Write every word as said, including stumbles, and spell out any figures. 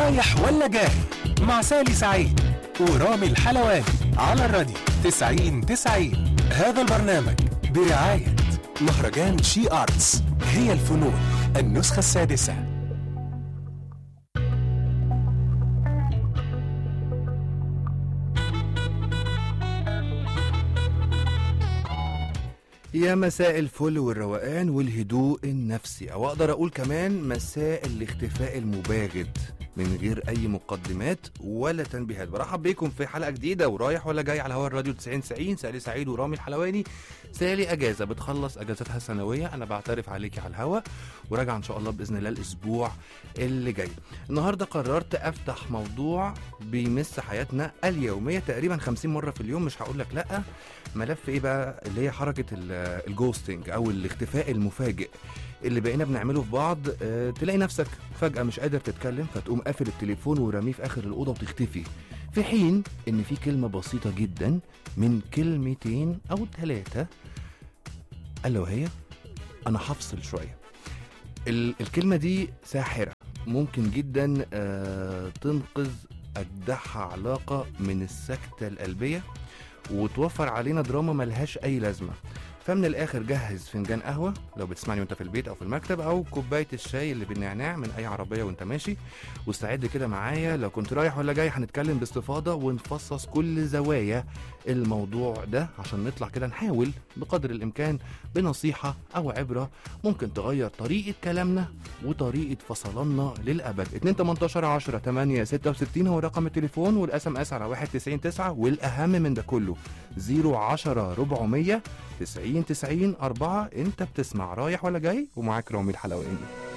رايح ولا جاي مع سالي سعيد ورامي الحلواني على الراديو تسعين تسعين. هذا البرنامج برعاية مهرجان شي آرتس، هي الفنون النسخة السادسة. يا مساء الفل والروقان والهدوء النفسي، او اقدر اقول كمان مساء الاختفاء المباغت من غير اي مقدمات ولا تنبيهات. برحب بيكم في حلقه جديده ورايح ولا جاي على هوا الراديو تسعين تسعين. سالي سعيد ورامي الحلواني. سالي اجازه بتخلص اجازتها السنويه، انا بعترف عليكي على الهوا، وراجع ان شاء الله باذن الله الاسبوع اللي جاي. النهارده قررت افتح موضوع بيمس حياتنا اليوميه تقريبا خمسين مره في اليوم، مش هقول لك لا. ملف ايه بقى؟ اللي هي حركه الجوستنج او الاختفاء المفاجئ اللي بقينا بنعمله في بعض. اه تلاقي نفسك فجأة مش قادر تتكلم، فتقوم قافل التليفون ورميه في آخر الأوضة وتختفي، في حين إن في كلمة بسيطة جدا من كلمتين أو ثلاثة، ألا وهي أنا هفصل شوية. ال- الكلمة دي ساحرة، ممكن جدا اه تنقذ أجدعها علاقة من السكتة القلبية وتوفر علينا دراما ملهاش أي لازمة. فمن الاخر جهز فنجان قهوه لو بتسمعني وانت في البيت او في المكتب، او كوبايه الشاي اللي بالنعناع من اي عربيه وانت ماشي، واستعد كده معايا. لو كنت رايح ولا جاي هنتكلم باستفاضه ونفصص كل زوايا الموضوع ده عشان نطلع كده نحاول بقدر الامكان بنصيحه او عبره ممكن تغير طريقه كلامنا وطريقه فصلنا للابد. اتنين تمنتاشر عشرة تمانية ستة وستين هو رقم التليفون، والاس ام اس على واحد تسعين تسعة، والاهم من ده كله صفر عشرة ربعمية تسعين تسعين أربعة. انت بتسمع رايح ولا جاي ومعاك رامي الحلواني.